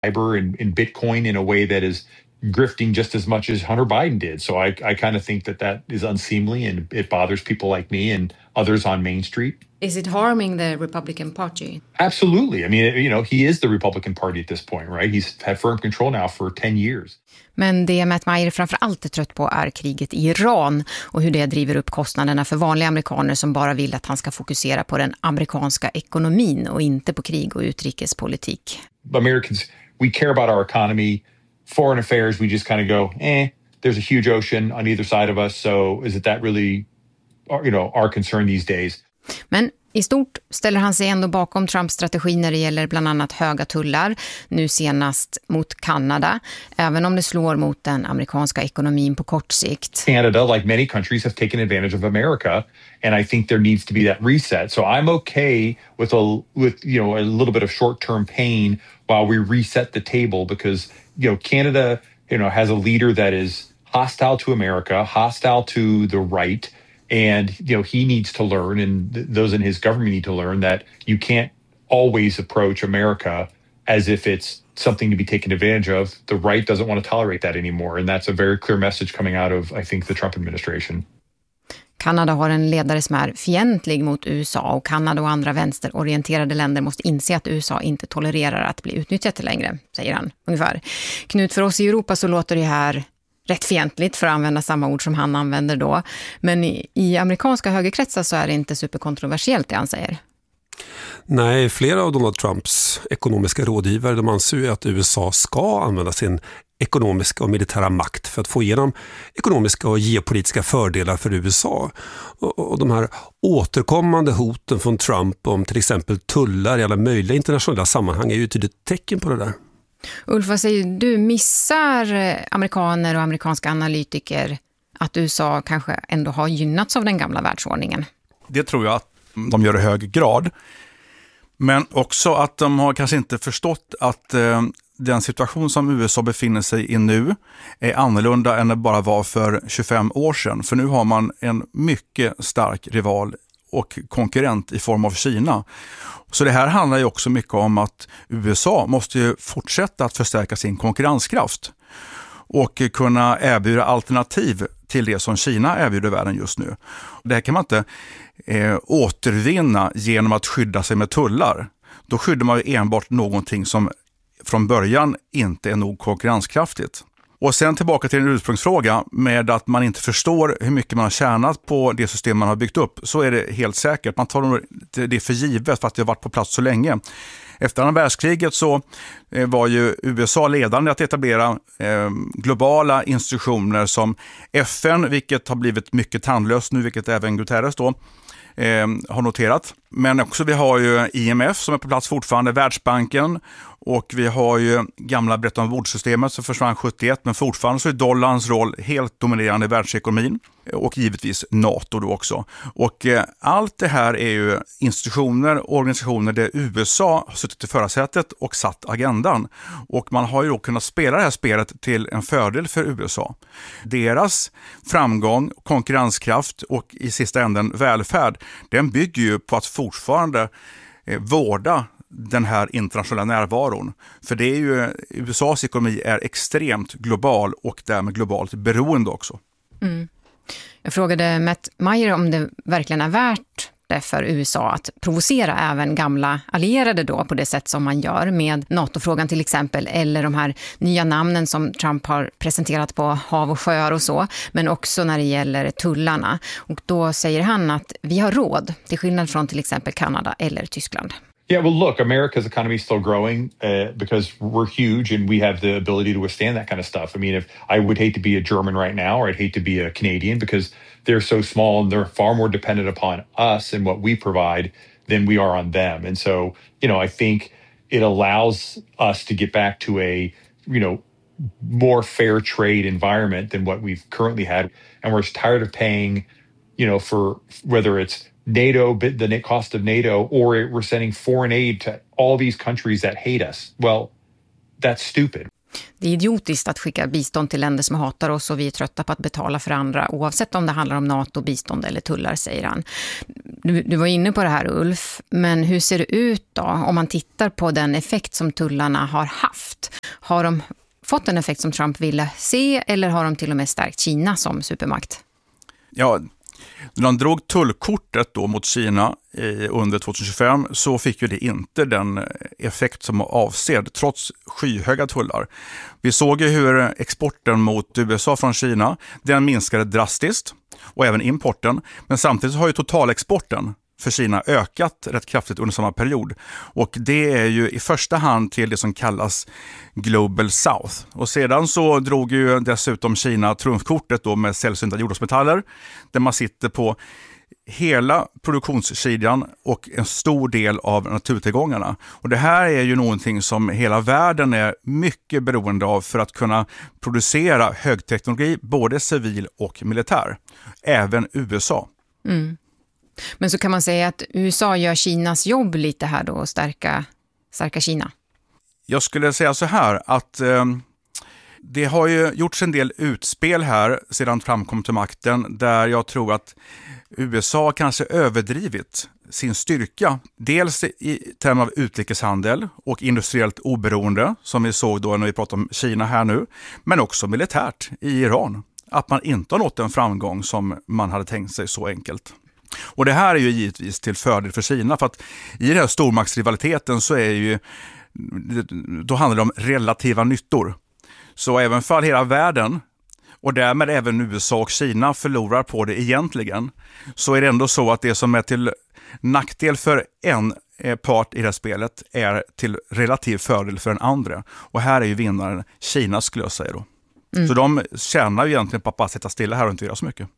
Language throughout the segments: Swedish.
cyber and Bitcoin in a way that is grifting just as much as Hunter Biden did. So I kind of think that is unseemly, and it bothers people like me and others on Main Street. Is it harming the Republican Party? Absolutely. I mean, he is the Republican Party at this point, right? He's had firm control now for 10 years. Men det Matt Meyer framför allt är trött på är kriget i Iran och hur det driver upp kostnaderna för vanliga amerikaner som bara vill att han ska fokusera på den amerikanska ekonomin och inte på krig och utrikespolitik. Americans, we care about our economy. Foreign affairs, we just kind of go, there's a huge ocean on either side of us, so is it that really, our concern these days? Men i stort ställer han sig ändå bakom Trumps strategi när det gäller bland annat höga tullar, nu senast mot Kanada, även om det slår mot den amerikanska ekonomin på kort sikt. Canada, like many countries, have taken advantage of America, and I think there needs to be that reset. So I'm okay with a little bit of short-term pain while we reset the table, because Canada, has a leader that is hostile to America, hostile to the right. And, he needs to learn, and those in his government need to learn, that you can't always approach America as if it's something to be taken advantage of. The right doesn't want to tolerate that anymore. And that's a very clear message coming out of, I think, the Trump administration. Kanada har en ledare som är fientlig mot USA, och Kanada och andra vänsterorienterade länder måste inse att USA inte tolererar att bli utnyttjat längre, säger han ungefär. Knut, för oss i Europa så låter det här rätt fientligt, för att använda samma ord som han använder då. Men i amerikanska högerkretsar så är det inte superkontroversiellt det han säger. Nej, flera av Donald Trumps ekonomiska rådgivare, de anser ju att USA ska använda sin ekonomiska och militära makt för att få igenom ekonomiska och geopolitiska fördelar för USA. Och de här återkommande hoten från Trump om till exempel tullar i alla möjliga internationella sammanhang är ju ett tydligt tecken på det där. Ulf, vad säger du? Missar amerikaner och amerikanska analytiker att USA kanske ändå har gynnats av den gamla världsordningen? Det tror jag att de gör i hög grad. Men också att de har kanske inte förstått att den situation som USA befinner sig i nu är annorlunda än det bara var för 25 år sedan. För nu har man en mycket stark rival och konkurrent i form av Kina. Så det här handlar ju också mycket om att USA måste ju fortsätta att förstärka sin konkurrenskraft och kunna erbjuda alternativ till det som Kina erbjuder världen just nu. Det här kan man inte återvinna genom att skydda sig med tullar. Då skyddar man ju enbart någonting som från början inte är nog konkurrenskraftigt. Och sen tillbaka till en ursprungsfråga med att man inte förstår hur mycket man har tjänat på det system man har byggt upp, så är det helt säkert. Man tar det för givet för att det har varit på plats så länge. Efter andra världskriget så var ju USA ledande att etablera globala institutioner som FN, vilket har blivit mycket tandlöst nu, vilket även Guterres då har noterat. Men också vi har ju IMF som är på plats fortfarande, Världsbanken, och vi har ju gamla Bretton Woods-systemet som försvann 71, men fortfarande så är dollarns roll helt dominerande i världsekonomin, och givetvis NATO då också. Och allt det här är ju institutioner och organisationer där USA har suttit i förarsätet och satt agendan. Och man har ju då kunnat spela det här spelet till en fördel för USA. Deras framgång, konkurrenskraft och i sista änden välfärd, den bygger ju på att fortfarande vårda den här internationella närvaron. För det är ju, USAs ekonomi är extremt global och därmed globalt beroende också. Mm. Jag frågade Matt Meyer om det verkligen är värt det för USA att provocera även gamla allierade då på det sätt som man gör med NATO-frågan till exempel, eller de här nya namnen som Trump har presenterat på hav och sjöar och så, men också när det gäller tullarna. Och då säger han att vi har råd, till skillnad från till exempel Kanada eller Tyskland. Yeah, well, look, America's economy is still growing because we're huge and we have the ability to withstand that kind of stuff. I mean, if I would hate to be a German right now, or I'd hate to be a Canadian, because they're so small and they're far more dependent upon us and what we provide than we are on them. And so, I think it allows us to get back to a, more fair trade environment than what we've currently had. And we're tired of paying, for whether it's NATO, the cost of NATO, or we're sending foreign aid to all these countries that hate us. Well, that's stupid. Det är idiotiskt att skicka bistånd till länder som hatar oss och vi är trötta på att betala för andra oavsett om det handlar om NATO, bistånd eller tullar, säger han. Du var inne på det här, Ulf, men hur ser det ut då om man tittar på den effekt som tullarna har haft? Har de fått en effekt som Trump ville se eller har de till och med stärkt Kina som supermakt? Ja, när de drog tullkortet då mot Kina under 2025 så fick ju det inte den effekt som var avsedd trots skyhöga tullar. Vi såg ju hur exporten mot USA från Kina, den minskade drastiskt och även importen. Men samtidigt har ju totalexporten för Kina ökat rätt kraftigt under samma period. Och det är ju i första hand till det som kallas Global South. Och sedan så drog ju dessutom Kina trumfkortet då med sällsynta jordartsmetaller där man sitter på hela produktionskedjan och en stor del av naturtillgångarna. Och det här är ju någonting som hela världen är mycket beroende av för att kunna producera högteknologi, både civil och militär. Även USA. Mm. Men så kan man säga att USA gör Kinas jobb lite här då och stärka Kina. Jag skulle säga så här att det har ju gjorts en del utspel här sedan Trump kom till makten där jag tror att USA kanske överdrivit sin styrka. Dels i termer av utrikeshandel och industriellt oberoende som vi såg då när vi pratade om Kina här nu. Men också militärt i Iran. Att man inte har nått en framgång som man hade tänkt sig så enkelt. Och det här är ju givetvis till fördel för Kina för att i den här stormaktsrivaliteten så är ju, då handlar det om relativa nyttor. Så även för hela världen och därmed även USA och Kina förlorar på det egentligen så är det ändå så att det som är till nackdel för en part i det här spelet är till relativ fördel för den andra. Och här är ju vinnaren Kina skulle jag säga då. Så de tjänar ju egentligen på att bara sätta stilla här och inte göra så mycket.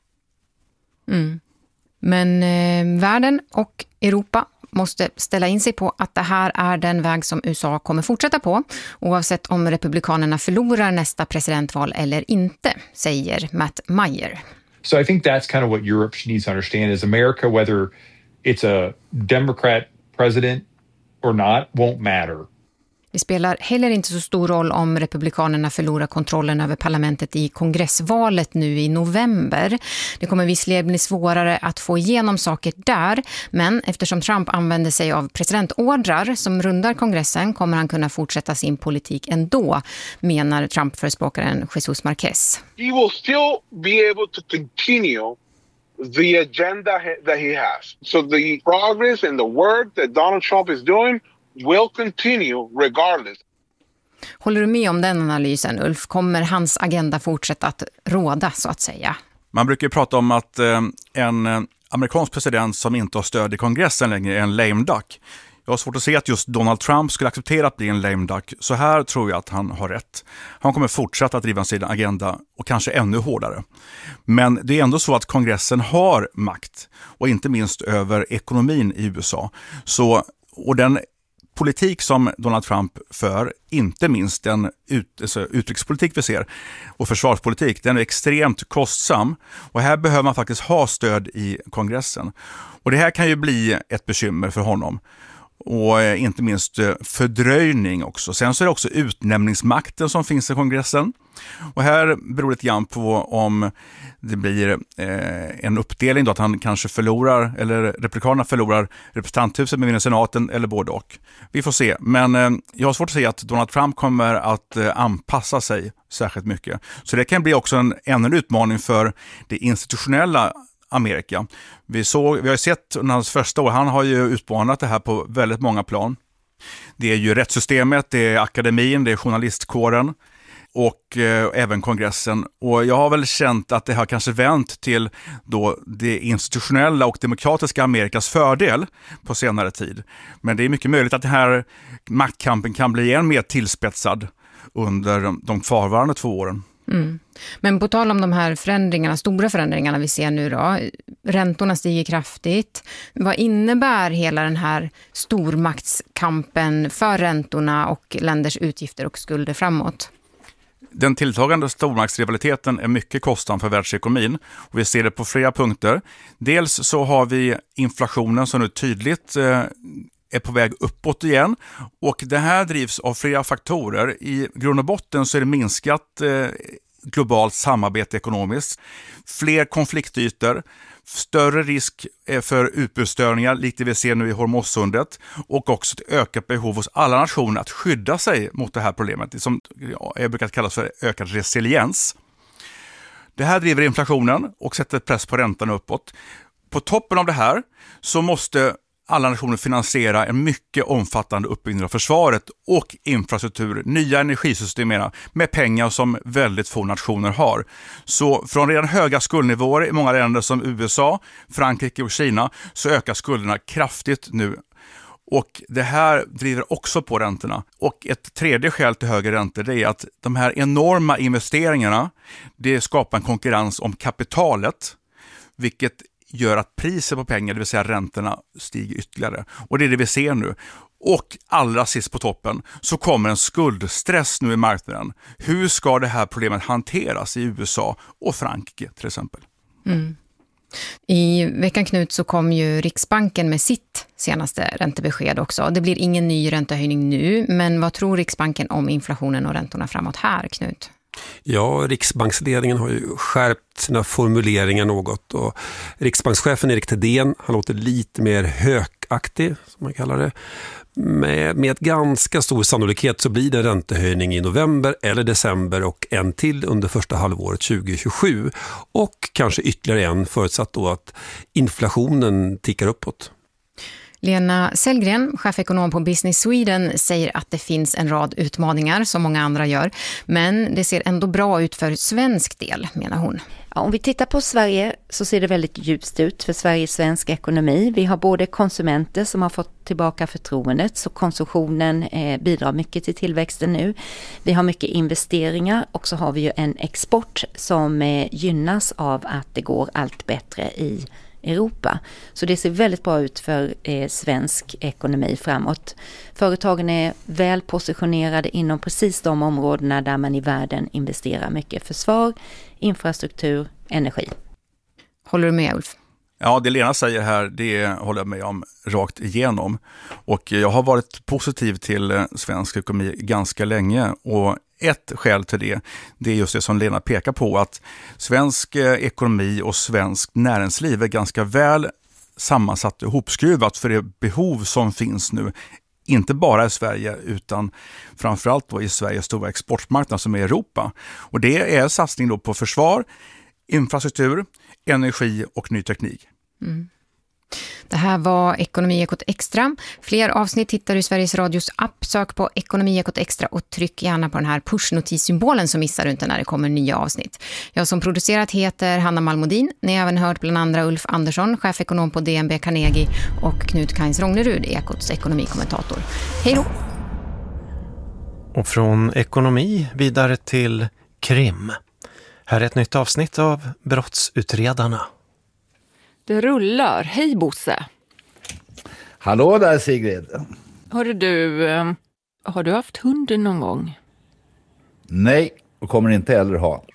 Mm. Men världen och Europa måste ställa in sig på att det här är den väg som USA kommer fortsätta på oavsett om republikanerna förlorar nästa presidentval eller inte, säger Matt Meyer. So I think that's kind of what Europe needs to understand is America, whether it's a Democrat president or not, won't matter. Det spelar heller inte så stor roll om republikanerna förlorar kontrollen över parlamentet i kongressvalet nu i november. Det kommer visserligen bli svårare att få igenom saker där, men eftersom Trump använder sig av presidentordrar som rundar kongressen kommer han kunna fortsätta sin politik ändå, menar Trump-förespråkaren Jesus Marquez. He will still be able to continue the agenda that he has. So the progress and the work that Donald Trump is doing will continue regardless. Håller du med om den analysen, Ulf? Kommer hans agenda fortsätta att råda, så att säga? Man brukar ju prata om att en amerikansk president som inte har stöd i kongressen längre är en lame duck. Jag har svårt att se att just Donald Trump skulle acceptera att bli en lame duck. Så här tror jag att han har rätt. Han kommer fortsätta att driva sin agenda och kanske ännu hårdare. Men det är ändå så att kongressen har makt och inte minst över ekonomin i USA. Och den politik som Donald Trump för, inte minst den utrikespolitik vi ser och försvarspolitik, den är extremt kostsam och här behöver man faktiskt ha stöd i kongressen. Och det här kan ju bli ett bekymmer för honom. Och inte minst fördröjning också. Sen så är det också utnämningsmakten som finns i kongressen. Och här beror det lite grann på om det blir en uppdelning då att han kanske förlorar, eller republikanerna förlorar representanthuset med senaten eller både och. Vi får se. Men jag har svårt att se att Donald Trump kommer att anpassa sig särskilt mycket. Så det kan bli också ännu en utmaning för det institutionella Amerika. Vi har sett under hans första år, han har ju utmanat det här på väldigt många plan. Det är ju rättssystemet, det är akademin, det är journalistkåren och även kongressen. Och jag har väl känt att det har kanske vänt till då det institutionella och demokratiska Amerikas fördel på senare tid. Men det är mycket möjligt att den här maktkampen kan bli än mer tillspetsad under de kvarvarande 2 åren. Mm. Men på tal om de här förändringarna, stora förändringarna vi ser nu då, räntorna stiger kraftigt. Vad innebär hela den här stormaktskampen för räntorna och länders utgifter och skulder framåt? Den tilltagande stormaktsrivaliteten är mycket kostsam för världsekonomin och vi ser det på flera punkter. Dels så har vi inflationen som nu tydligt är på väg uppåt igen, och det här drivs av flera faktorer. I grund och botten så är det minskat globalt samarbete ekonomiskt, fler konfliktytor, större risk för utbudsstörningar likt det vi ser nu i Hormuzsundet, och också ett ökat behov hos alla nationer att skydda sig mot det här problemet, det som jag brukar kalla för ökad resiliens. Det här driver inflationen och sätter press på räntan uppåt. På toppen av det här så måste alla nationer finansiera en mycket omfattande uppbyggnad av försvaret och infrastruktur, nya energisystem med pengar som väldigt få nationer har. Så från redan höga skuldnivåer i många länder som USA, Frankrike och Kina så ökar skulderna kraftigt nu. Och det här driver också på räntorna. Och ett tredje skäl till högre räntor, det är att de här enorma investeringarna, det skapar en konkurrens om kapitalet, vilket gör att priset på pengar, det vill säga räntorna, stiger ytterligare. Och det är det vi ser nu. Och allra sist på toppen så kommer en skuldstress nu i marknaden. Hur ska det här problemet hanteras i USA och Frankrike till exempel? Mm. I veckan, Knut, så kom ju Riksbanken med sitt senaste räntebesked också. Det blir ingen ny räntehöjning nu, men vad tror Riksbanken om inflationen och räntorna framåt här, Knut? Ja, Riksbanksledningen har ju skärpt sina formuleringar något, och Riksbankschefen Erik Thedéen, han låter lite mer hökaktig, som man kallar det. Med ganska stor sannolikhet så blir det en räntehöjning i november eller december och en till under första halvåret 2027, och kanske ytterligare en förutsatt då att inflationen tickar uppåt. Lena Sellgren, chefekonom på Business Sweden, säger att det finns en rad utmaningar som många andra gör, men det ser ändå bra ut för svensk del, menar hon. Ja, om vi tittar på Sverige så ser det väldigt ljust ut för Sveriges svenska ekonomi. Vi har både konsumenter som har fått tillbaka förtroendet, så konsumtionen bidrar mycket till tillväxten nu. Vi har mycket investeringar, och så har vi ju en export som gynnas av att det går allt bättre i Europa. Så det ser väldigt bra ut för svensk ekonomi framåt. Företagen är väl positionerade inom precis de områdena där man i världen investerar mycket: försvar, infrastruktur, energi. Håller du med, Ulf? Ja, det Lena säger här, det håller jag med om rakt igenom. Och jag har varit positiv till svensk ekonomi ganska länge, och ett skäl till det är just det som Lena pekar på, att svensk ekonomi och svensk näringsliv är ganska väl sammansatt och ihopskruvat för det behov som finns nu. Inte bara i Sverige utan framförallt då i Sveriges stora exportmarknad som är Europa. Och det är satsning då på försvar, infrastruktur, energi och ny teknik. Mm. Det här var Ekonomiekot Extra. Fler avsnitt hittar du i Sveriges Radios app. Sök på Ekonomiekot Extra och tryck gärna på den här push-notissymbolen så missar du inte när det kommer nya avsnitt. Jag som producerat heter Hanna Malmodin. Ni har även hört bland andra Ulf Andersson, chefekonom på DNB Carnegie, och Knut Kains Rognerud, Ekots ekonomikommentator. Hej då! Och från ekonomi vidare till krim. Här är ett nytt avsnitt av Brottsutredarna. Det rullar. Hej Bosse. Hallå där Sigrid. Hörru du, har du haft hunden någon gång? Nej, och kommer inte heller ha.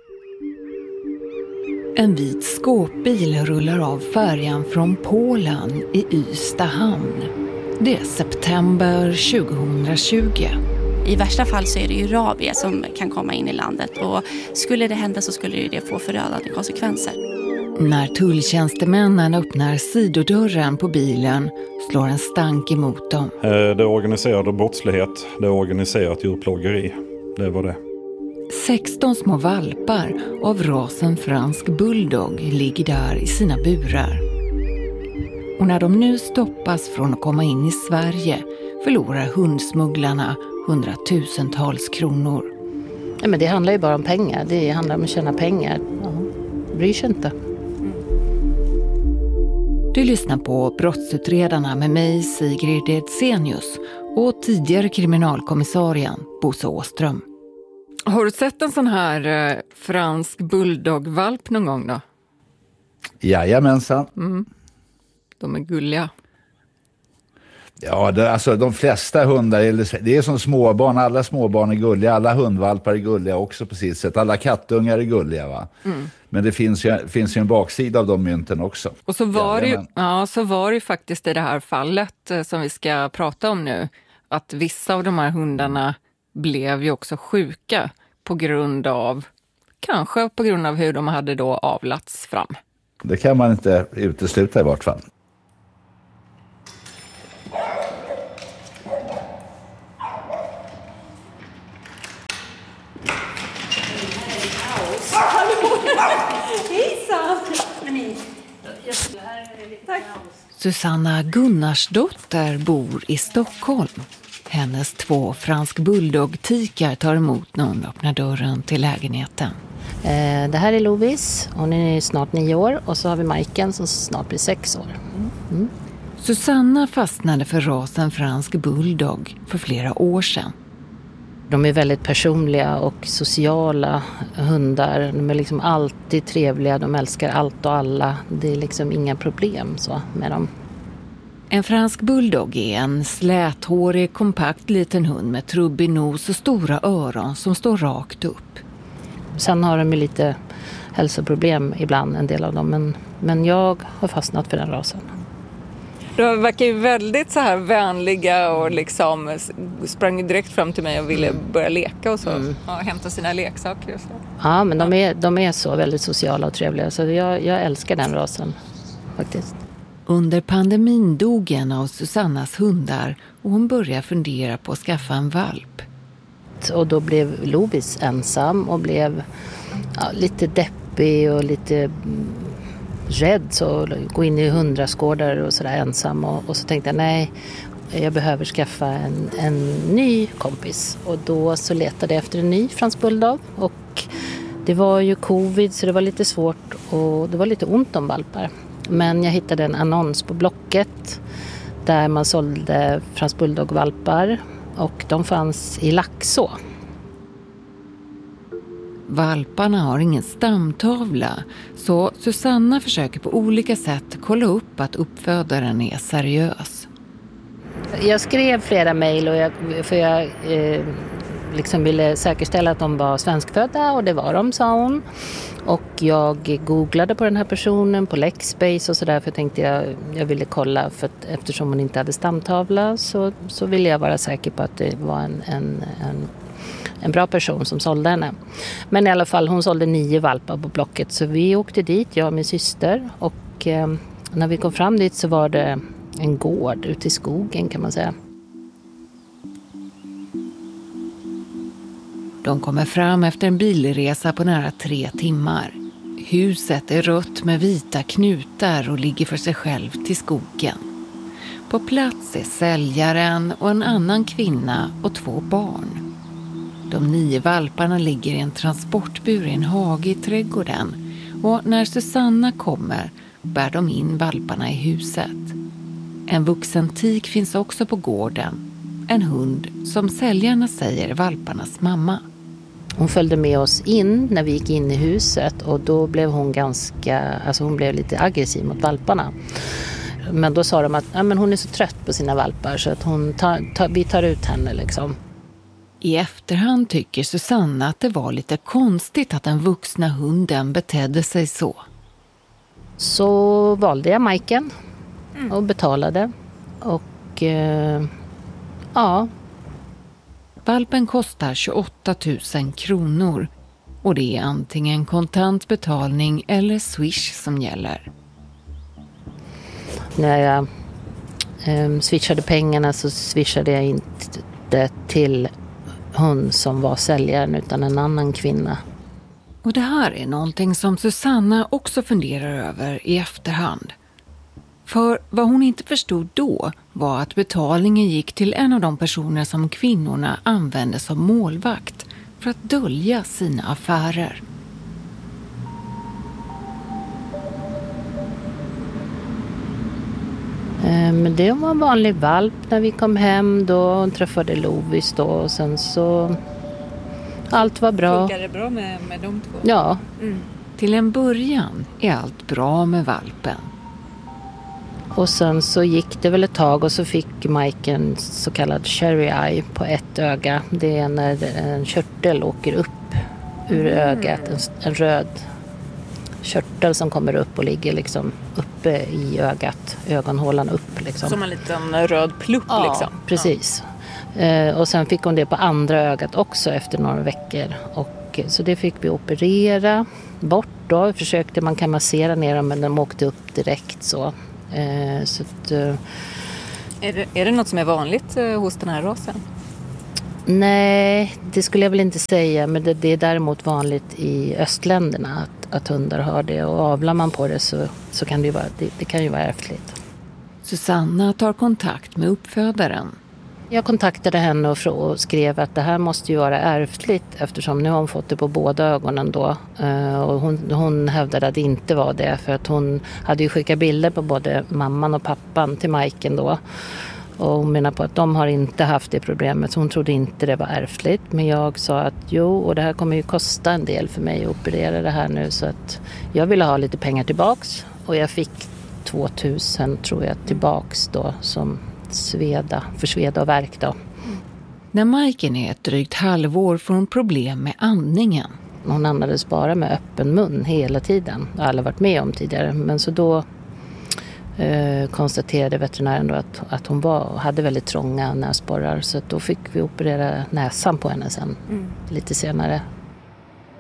En vit skåpbil rullar av färjan från Polen i Ystad hamn. Det är september 2020. I värsta fall så är det ju rabies som kan komma in i landet, och skulle det hända så skulle det få förödande konsekvenser. När tulltjänstemännen öppnar sidodörren på bilen slår en stank emot dem. Det är organiserad brottslighet, det är organiserat djurplågeri. Det var det. 16 små valpar av rasen fransk bulldog ligger där i sina burar. Och när de nu stoppas från att komma in i Sverige förlorar hundsmugglarna hundratusentals kronor. Ja, men det handlar ju bara om pengar. Det handlar om att tjäna pengar. Bryr sig inte. Du lyssnar på Brottsutredarna med mig, Sigrid Edsenius, och tidigare kriminalkommissarien Bosse Åström. Har du sett en sån här fransk bulldogvalp någon gång då? Jajamensan. De är gulliga. Ja, alltså de flesta hundar, det är som småbarn, alla småbarn är gulliga, alla hundvalpar är gulliga också på sitt sätt, alla kattungar är gulliga va. Men det finns ju en baksida av de mynten också. Och så var det ju faktiskt i det här fallet som vi ska prata om nu, att vissa av de här hundarna blev ju också sjuka kanske på grund av hur de hade då avlats fram. Det kan man inte utesluta i vart fall. Susanna Gunnarsdotter bor i Stockholm. Hennes 2 fransk bulldog-tikar tar emot när hon öppnar dörren till lägenheten. Det här är Lovis, hon är snart 9 år, och så har vi Majken som snart blir 6 år. Susanna fastnade för rasen fransk bulldog för flera år sedan. De är väldigt personliga och sociala hundar. De är liksom alltid trevliga, de älskar allt och alla. Det är liksom inga problem så med dem. En fransk bulldog är en släthårig, kompakt liten hund med trubbig nos och stora öron som står rakt upp. Sen har de lite hälsoproblem ibland, en del av dem. Men jag har fastnat för den rasen. De verkar ju väldigt så här vänliga och liksom sprang direkt fram till mig och ville börja leka och så. Ja, hämta sina leksaker och så. Ja, men de är så väldigt sociala och trevliga, så jag älskar den rasen faktiskt. Under pandemin dog en av Susannas hundar och hon började fundera på att skaffa en valp. Och då blev Lovis ensam och blev lite deppig och lite rädd, så gå in i hundraskårdar och sådär ensam, och så tänkte jag nej, jag behöver skaffa en ny kompis, och då så letade jag efter en ny fransk bulldog, och det var ju covid så det var lite svårt och det var lite ont om valpar, men jag hittade en annons på Blocket där man sålde fransk bulldog-valpar och de fanns i Laxå. Valparna har ingen stamtavla, så Susanna försöker på olika sätt kolla upp att uppfödaren är seriös. Jag skrev flera mejl för jag liksom ville säkerställa att de var svenskfödda, och det var de, sa hon. Och jag googlade på den här personen på Lexbase och sådär, för jag tänkte jag ville kolla, för att eftersom hon inte hade stamtavla så ville jag vara säker på att det var en bra person som sålde henne. Men i alla fall, hon sålde 9 valpar på Blocket, så vi åkte dit, jag och min syster, och när vi kom fram dit så var det en gård ute i skogen, kan man säga. De kommer fram efter en bilresa på nära 3 timmar. Huset är rött med vita knutar och ligger för sig själv till skogen. På plats är säljaren och en annan kvinna och 2 barn. De 9 valparna ligger i en transportbur i en hage i trädgården, och när Susanna kommer bär de in valparna i huset. En vuxen tik finns också på gården. En hund som säljarna säger är valparnas mamma. Hon följde med oss in när vi gick in i huset, och då blev hon hon blev lite aggressiv mot valparna. Men då sa de att men hon är så trött på sina valpar så att vi tar ut henne liksom. I efterhand tycker Susanna att det var lite konstigt att den vuxna hunden betedde sig så. Så valde jag Majken och betalade. Och ja. Valpen kostar 28 000 kronor. Och det är antingen kontantbetalning eller Swish som gäller. När jag swishade pengarna så swishade jag inte till hon som var säljaren utan en annan kvinna. Och det här är någonting som Susanna också funderar över i efterhand. För vad hon inte förstod då var att betalningen gick till en av de personer som kvinnorna använde som målvakt för att dölja sina affärer. Men det var en vanlig valp när vi kom hem då. Hon träffade Lovis då, och sen så allt var bra. Funkar det bra med de 2? Ja. Till en början är allt bra med valpen. Och sen så gick det väl ett tag och så fick Mike en så kallad cherry eye på ett öga. Det är när en körtel åker upp ur ögat, en röd körtel som kommer upp och ligger liksom uppe i ögat, ögonhålan upp liksom. Som en liten röd plupp liksom. Precis. Och sen fick hon det på andra ögat också efter några veckor. Och, så det fick vi operera bort då. Försökte man kan massera ner dem men de åkte upp direkt så. Så att, är det något som är vanligt hos den här rasen? Nej, det skulle jag väl inte säga. Men det är däremot vanligt i östländerna att hundar har det. Och avlar man på det så kan det ju vara, det kan ju vara ärftligt. Susanna tar kontakt med uppfödaren. Jag kontaktade henne och skrev att det här måste ju vara ärftligt eftersom nu har hon fått det på båda ögonen då. Och hon hävdade att det inte var det för att hon hade ju skickat bilder på både mamman och pappan till Majken då. Och hon menar på att de har inte haft det problemet så hon trodde inte det var ärftligt. Men jag sa att jo, och det här kommer ju kosta en del för mig att operera det här nu så att jag ville ha lite pengar tillbaks. Och jag fick 2000 tror jag tillbaks då som för sveda och värk då. När Majken är ett drygt halvår får hon problem med andningen. Hon andades bara med öppen mun hela tiden. Det har alla varit med om tidigare. Men så då konstaterade veterinären då att hon hade väldigt trånga näsborrar. Så då fick vi operera näsan på henne sen lite senare.